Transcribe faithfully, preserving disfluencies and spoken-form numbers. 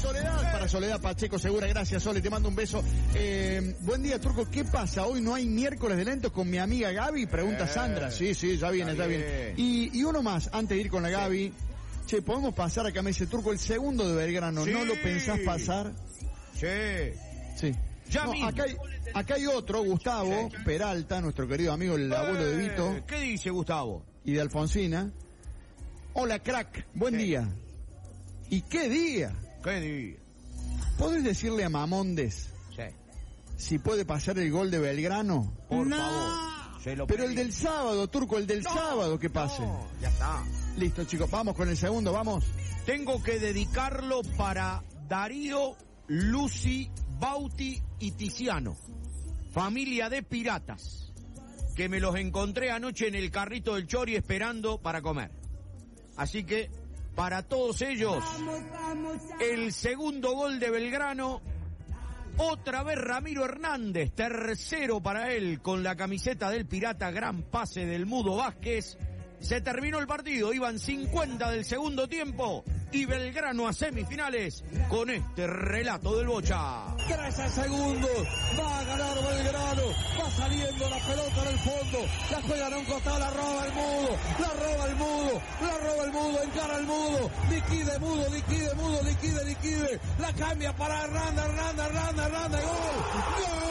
Soledad, para Soledad Pacheco Segura, gracias Sole, te mando un beso. Eh, buen día, Turco, ¿qué pasa? Hoy no hay miércoles de lentos con mi amiga Gaby, pregunta eh, Sandra. Sí, sí, ya viene, ya viene. Y, y uno más, antes de ir con la Gaby. Sí. Che, ¿podemos pasar acá? Me dice Turco, el segundo de Belgrano, sí. ¿No lo pensás pasar? Sí. Sí. Ya no, acá, hay, acá hay otro, Gustavo sí. Peralta, nuestro querido amigo, el eh, abuelo de Vito. ¿Qué dice Gustavo? Y de Alfonsina. Hola, crack, buen sí. día. ¿Y qué día? ¿Qué día? ¿Podés decirle a Mamondes sí. si puede pasar el gol de Belgrano? Por no. favor. Se lo Pero pedí. el del sábado, Turco, el del no, sábado que pase. No, ya está. Listo, chicos, vamos con el segundo, vamos. Tengo que dedicarlo para Darío, Lucy, Bauti y Tiziano, familia de piratas, que me los encontré anoche en el carrito del Chori esperando para comer. Así que, para todos ellos, el segundo gol de Belgrano, otra vez Ramiro Hernández, tercero para él con la camiseta del Pirata, gran pase del Mudo Vázquez. Se terminó el partido, iban cincuenta del segundo tiempo y Belgrano a semifinales con este relato del Bocha. trece segundos, va a ganar Belgrano, va saliendo la pelota del fondo, la juegan a un costado, la roba el Mudo, la roba el Mudo, la roba el Mudo, encara el Mudo, liquide Mudo, liquide Mudo, liquide, liquide, la cambia para Hernández, Hernández, Hernández, Hernández, gol, gol.